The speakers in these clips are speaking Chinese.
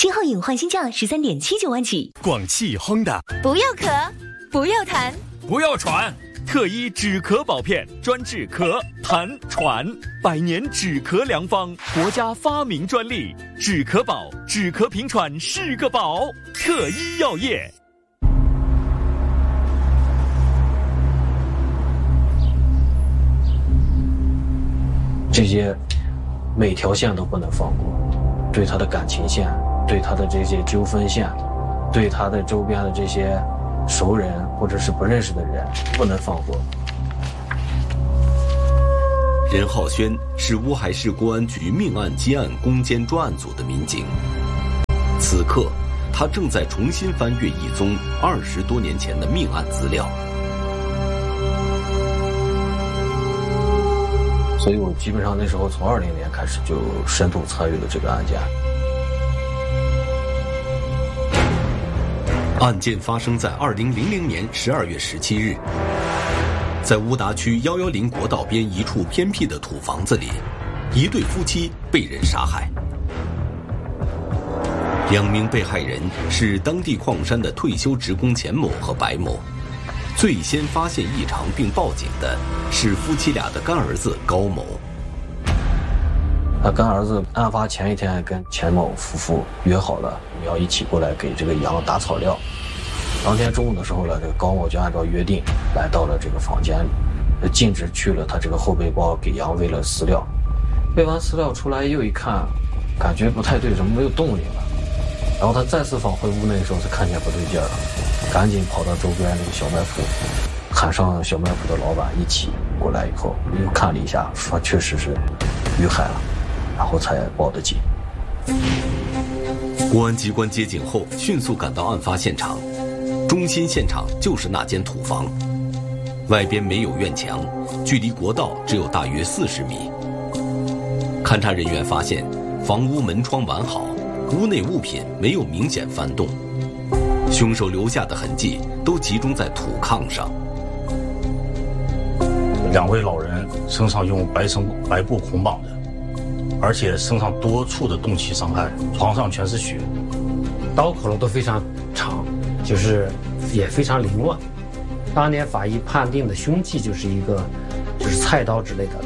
7号隐换新价13.79万起。 广汽Honda， 不要咳，不要痰， 不要喘，特医止咳宝片，专治咳、痰、喘，100年止咳良方，国家发明专利，止咳宝，止咳平喘是个宝。特医药业。 这些每条线都不能放过，对他的感情线，对他的这些纠纷线，对他的周边的这些熟人或者是不认识的人不能放过。 任浩轩是乌海市公安局命案接案攻坚专案组的民警，此刻他正在重新翻阅一宗20多年前的命案资料。 所以我基本上那时候从20年开始就深度参与了这个案件。 案件发生在2000年12月17日，在乌达区110国道边一处偏僻的土房子里，一对夫妻被人杀害。2名被害人是当地矿山的退休职工钱某和白某。最先发现异常并报警的是夫妻俩的干儿子高某。 他干儿子案发前一天跟钱某夫妇约好了，要一起过来给这个羊打草料。当天中午的时候呢，这个高某就按照约定来到了这个房间里，径直去了他这个后背包给羊喂了饲料。喂完饲料出来又一看，感觉不太对，怎么没有动静了？然后他再次返回屋内的时候，才看见不对劲儿了，赶紧跑到周边那个小卖铺，喊上小卖铺的老板一起过来以后，又看了一下，说确实是遇害了，然后才报的警。 公安机关接警后，迅速赶到案发现场，中心现场就是那间土房，外边没有院墙，距离国道只有大约40米。勘查人员发现，房屋门窗完好，屋内物品没有明显翻动，凶手留下的痕迹都集中在土炕上。 2位老人身上用白布捆绑的，而且身上多处的钝器伤害，床上全是血， 刀口都非常长，就是也非常凌乱。当年法医判定的凶器就是菜刀之类的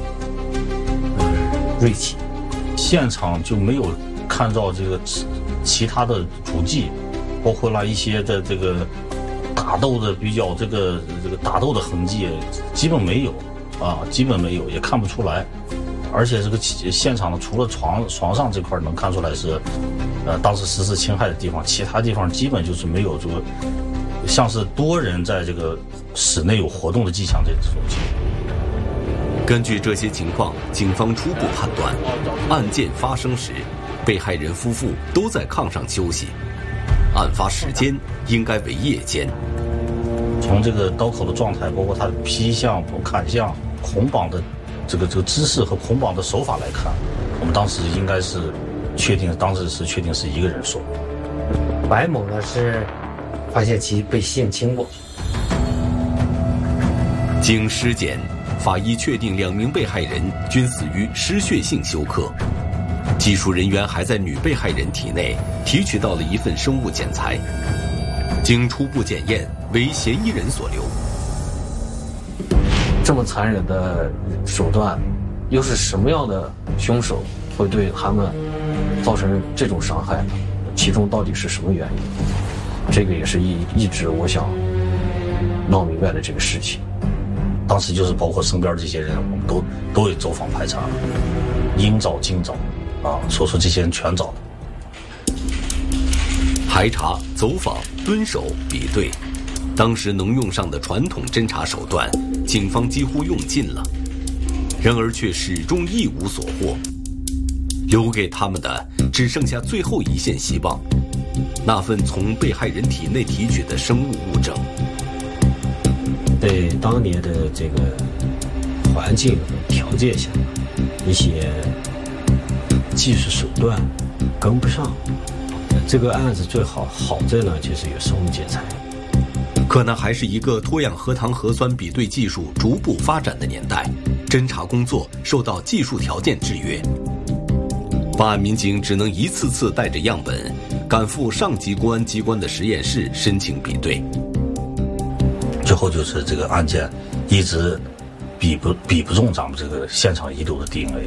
锐器。 现场就没有看到这个其他的足迹，包括了一些的这个打斗的比较这个打斗的痕迹，基本没有啊，基本没有，也看不出来。而且这个现场呢，除了床上这块能看出来是当时实施侵害的地方，其他地方基本就是没有这个像是多人在这个室内有活动的迹象这种情况。 根据这些情况，警方初步判断，案件发生时，被害人夫妇都在炕上休息，案发时间应该为夜间。 从这个刀口的状态，包括他的劈向、砍向、捆绑的这个姿势和捆绑的手法来看，我们当时应该是确定是一个人所为。 白某呢是发现其被性侵过。 经尸检，法医确定2名被害人均死于失血性休克。技术人员还在女被害人体内提取到了一份生物检材，经初步检验为嫌疑人所留。 这么残忍的手段，又是什么样的凶手会对他们造成这种伤害呢？其中到底是什么原因？这个也是一直我想闹明白的这个事情。 当时就是包括身边这些人，我们都有走访排查，应找尽找啊，说这些人全找了。 排查、走访、蹲守、比对，当时能用上的传统侦查手段，警方几乎用尽了，然而却始终一无所获。留给他们的只剩下最后一线希望，那份从被害人体内提取的生物物证。 对当年的这个环境条件下，一些技术手段跟不上，这个案子最好在呢，就是有生物检材。 可那还是一个脱氧核糖核酸比对技术逐步发展的年代，侦查工作受到技术条件制约。 办案民警只能一次次带着样本赶赴上级公安机关的实验室申请比对。 最后就是这个案件一直比不中咱们这个现场遗留的 DNA。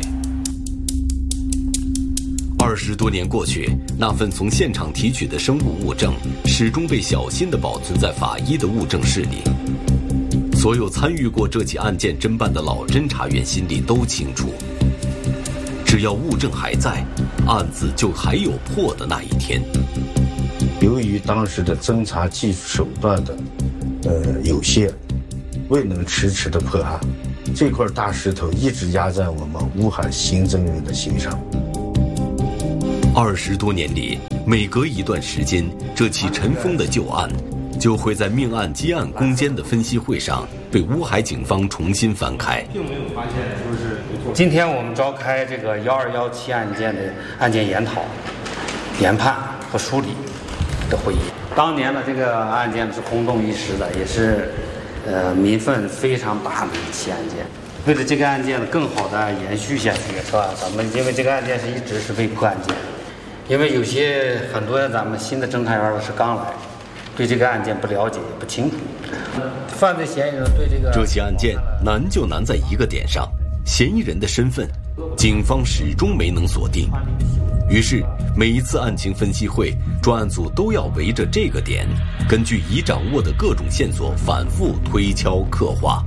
20多年过去，那份从现场提取的生物物证始终被小心地保存在法医的物证室里。所有参与过这起案件侦办的老侦查员心里都清楚，只要物证还在，案子就还有破的那一天。 由于当时的侦查技术手段的有限，未能迟迟的破案，这块大石头一直压在我们乌海刑侦人的心上。 20多年里，每隔一段时间，这起尘封的旧案就会在命案接案攻坚的分析会上被乌海警方重新翻开。 并没有发现说是今天我们召开这个1217案件的案件研讨、研判和梳理的会议。当年的这个案件是轰动一时的，也是民愤非常大的一起案件。为了这个案件更好的延续下去，是吧？咱们因为这个案件一直是未破案件。因为有些很多咱们新的侦查员是刚来，对这个案件不了解也不清楚。犯罪嫌疑人对这起案件难就难在一个点上，嫌疑人的身份，警方始终没能锁定。于是每一次案情分析会，专案组都要围着这个点，根据已掌握的各种线索反复推敲刻画。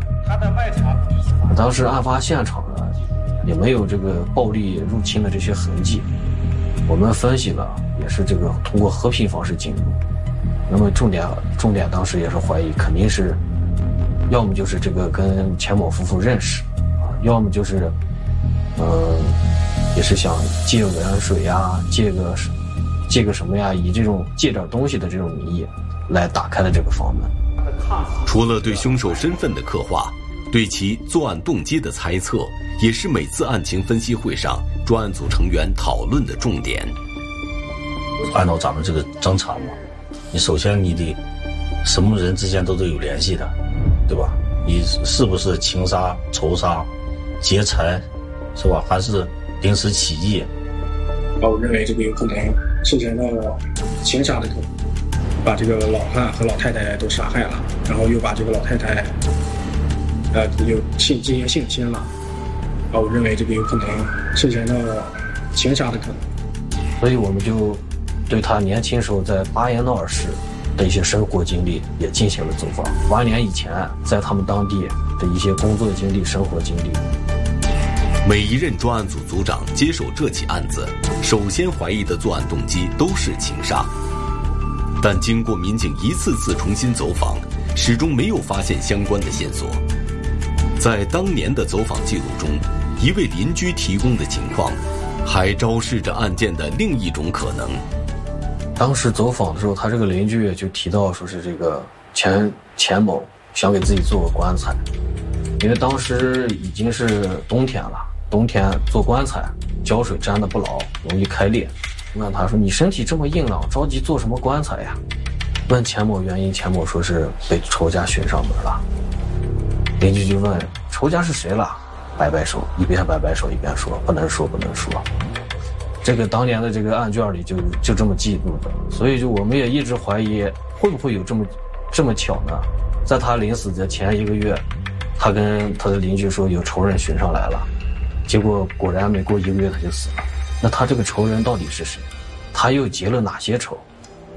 当时案发现场呢，也没有这个暴力入侵的这些痕迹。我们分析了，也是这个通过和平方式进入。那么重点当时也是怀疑，肯定是，要么就是这个跟钱某夫妇认识，要么就是，也是想借碗水呀，借个什么呀，以这种借点东西的这种名义来打开了这个房门。 除了对凶手身份的刻画，对其作案动机的猜测，也是每次案情分析会上专案组成员讨论的重点。 按照咱们这个侦查嘛，你首先你得什么人之间都得有联系的，对吧？你是不是情杀、仇杀、劫财，是吧？还是临时起意？ 我认为这个有可能涉嫌到情杀的可能，把这个老汉和老太太都杀害了，然后又把这个老太太有进行性侵了。我认为这个有可能涉嫌到情杀的可能。 所以我们就对他年轻时候在巴彦淖尔市的一些生活经历也进行了走访。8年以前在他们当地的一些工作经历、生活经历。 每一任专案组组长接手这起案子，首先怀疑的作案动机都是情杀，但经过民警一次次重新走访，始终没有发现相关的线索。在当年的走访记录中，一位邻居提供的情况还昭示着案件的另一种可能。 当时走访的时候，他这个邻居就提到说是这个钱某想给自己做个棺材，因为当时已经是冬天了，冬天做棺材胶水粘得不牢，容易开裂。问他说：“你身体这么硬朗，着急做什么棺材呀？”问钱某原因，钱某说是被仇家寻上门了。邻居就问仇家是谁了，摆摆手，一边摆摆手一边说不能说。这个当年的这个案卷里就这么记录的，所以就我们也一直怀疑会不会有这么巧呢？在他临死的前1个月，他跟他的邻居说有仇人寻上来了，结果果然没过1个月他就死了。那他这个仇人到底是谁？他又结了哪些仇？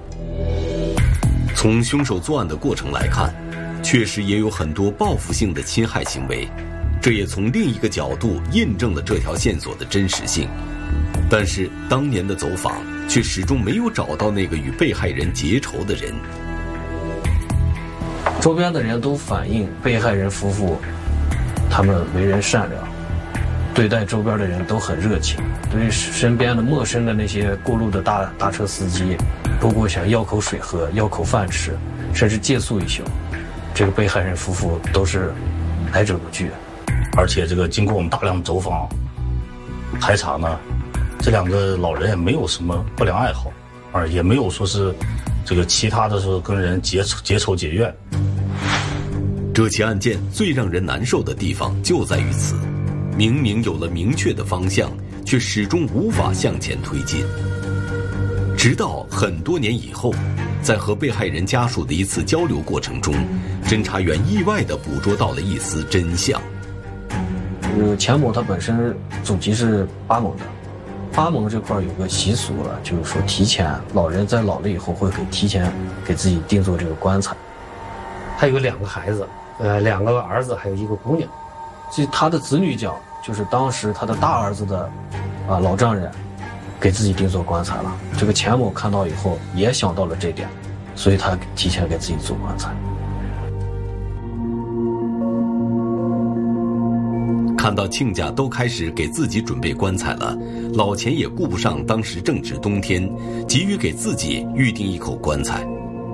从凶手作案的过程来看，确实也有很多报复性的侵害行为，这也从另一个角度印证了这条线索的真实性。但是当年的走访却始终没有找到那个与被害人结仇的人。 周边的人都反映被害人夫妇他们为人善良，对待周边的人都很热情，对于身边的陌生的那些过路的大车司机，如果想要口水喝、要口饭吃，甚至借宿一宿，这个被害人夫妇都是来者不拒。 而且这个经过我们大量走访排查呢，这2个老人也没有什么不良爱好，也没有说是这个其他的是跟人结仇结怨。 这起案件最让人难受的地方就在于此，明明有了明确的方向， 却始终无法向前推进。直到很多年以后，在和被害人家属的一次交流过程中，侦查员意外地捕捉到了一丝真相。 钱某他本身祖籍是巴蒙的，巴蒙这块有个习俗了，就是说提前老人在老了以后会提前给自己定做这个棺材。 他有2个孩子，2个儿子，还有1个姑娘。 据他的子女讲，就是当时他的大儿子的老丈人给自己定做棺材了。这个钱某看到以后也想到了这点，所以他提前给自己做棺材。 看到亲家都开始给自己准备棺材了，老钱也顾不上当时正值冬天，急于给自己预定一口棺材。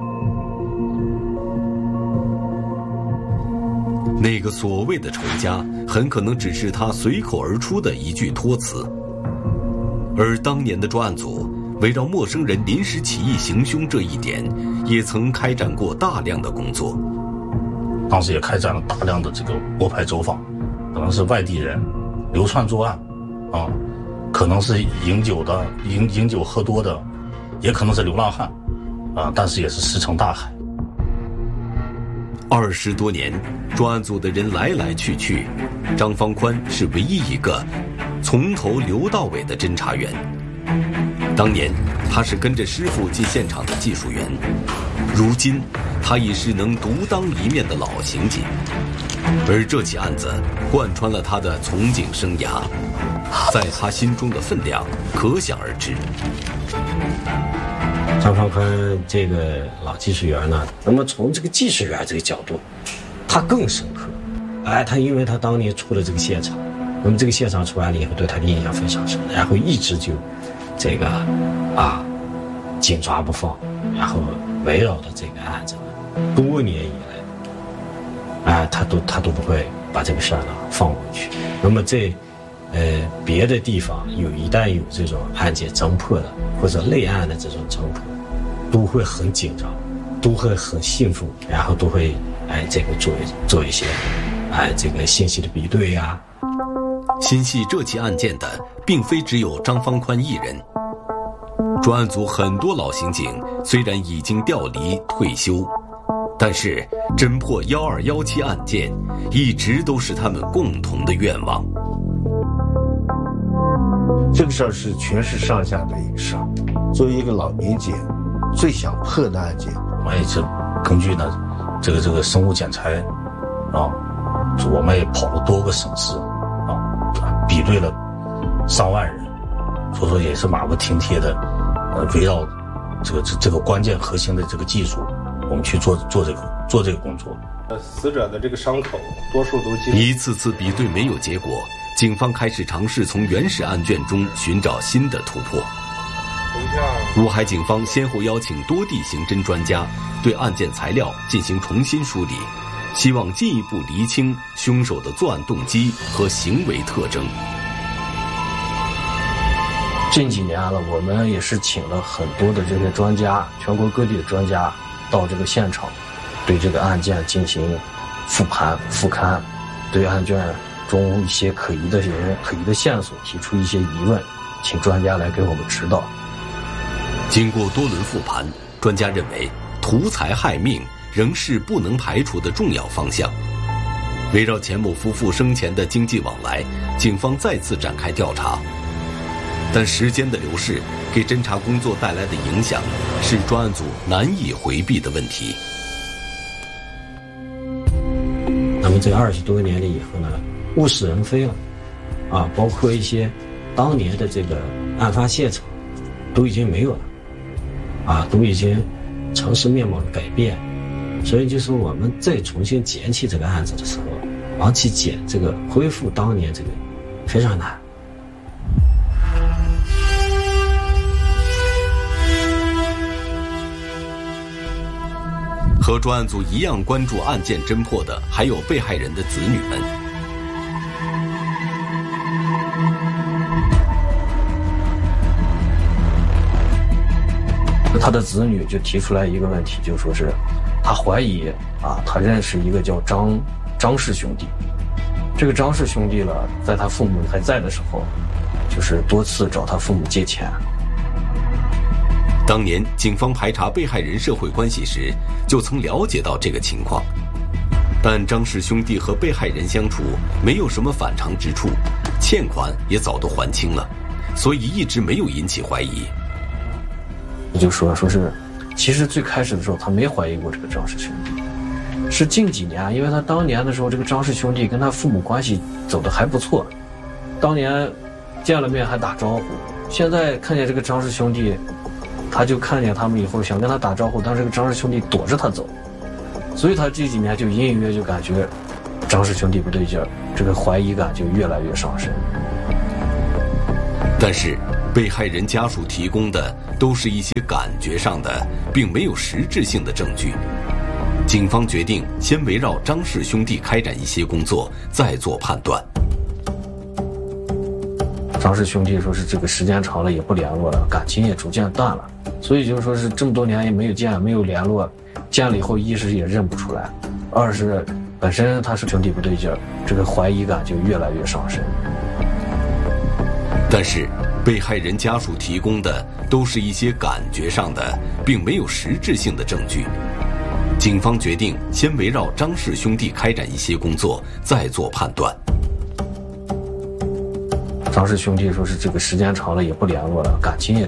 那个所谓的仇家，很可能只是他随口而出的一句托词。而当年的专案组围绕陌生人临时起意行凶这一点，也曾开展过大量的工作。 当时也开展了大量的这个摸排走访，可能是外地人流窜作案，可能是饮酒喝多的，也可能是流浪汉，但是也是石沉大海。 20多年，专案组的人来来去去，张方宽是唯一一个从头留到尾的侦查员。当年他是跟着师傅进现场的技术员，如今他已是能独当一面的老刑警。而这起案子贯穿了他的从警生涯，在他心中的分量可想而知。 张方宽这个老技术员呢，那么从这个技术员这个角度，他更深刻。他因为他当年出了这个现场，那么这个现场出来了以后，对他的印象非常深，然后一直就这个紧抓不放，然后围绕着这个案子多年以来，他都不会把这个事儿呢放过去。那么别的地方一旦有这种案件侦破的或者类案的这种侦破，都会很紧张，都会很兴奋，然后都会这个做一些这个信息的比对呀。 心系这起案件的并非只有张方宽一人，专案组很多老刑警虽然已经调离退休，但是侦破1217案件一直都是他们共同的愿望。 这个事儿是全市上下的一个事儿。作为一个老民警，最想破的案件， 我们也是根据呢这个生物检材我们也跑了多个省市比对了上万人，所以说也是马不停蹄的围绕这个关键核心的这个技术，我们去做这个工作。 死者的这个伤口多数都一次次比对没有结果，警方开始尝试从原始案卷中寻找新的突破。乌海警方先后邀请多地刑侦专家对案件材料进行重新梳理，希望进一步厘清凶手的作案动机和行为特征。 近几年了，我们也是请了很多的这些专家，全国各地的专家到这个现场，对这个案件进行复盘复勘，对案卷中一些可疑的线索提出一些疑问，请专家来给我们指导。 经过多轮复盘，专家认为图财害命仍是不能排除的重要方向。围绕钱某夫妇生前的经济往来，警方再次展开调查。但时间的流逝给侦查工作带来的影响，是专案组难以回避的问题。 那么这20多年了以后呢，物是人非了，包括一些当年的这个案发现场都已经没有了，都已经城市面貌的改变，所以就是我们再重新捡起这个案子的时候，往起捡这个恢复当年这个非常难。 和专案组一样关注案件侦破的还有被害人的子女们。 他的子女就提出来一个问题，就说是他怀疑他认识一个叫张氏兄弟。这个张氏兄弟了，在他父母还在的时候， 就是多次找他父母借钱。 当年警方排查被害人社会关系时，就曾了解到这个情况，但张氏兄弟和被害人相处没有什么反常之处，欠款也早都还清了，所以一直没有引起怀疑。 就说是，其实最开始的时候他没怀疑过这个张氏兄弟，是近几年，因为他当年的时候，这个张氏兄弟跟他父母关系走得还不错，当年见了面还打招呼，现在看见这个张氏兄弟，他就看见他们以后想跟他打招呼，但是这个张氏兄弟躲着他走，所以他这几年就隐隐约就感觉张氏兄弟不对劲儿，这个怀疑感就越来越上升。 但是被害人家属提供的都是一些感觉上的，并没有实质性的证据。警方决定先围绕张氏兄弟开展一些工作，再做判断。 张氏兄弟说是这个时间长了也不联络了，感情也逐渐淡了，所以就是说是这么多年也没有见，没有联络，见了以后一是也认不出来，二是本身他是兄弟不对劲儿，这个怀疑感就越来越上升。 但是被害人家属提供的都是一些感觉上的，并没有实质性的证据。警方决定先围绕张氏兄弟开展一些工作，再做判断。 张氏兄弟说是这个时间长了也不联络了，感情也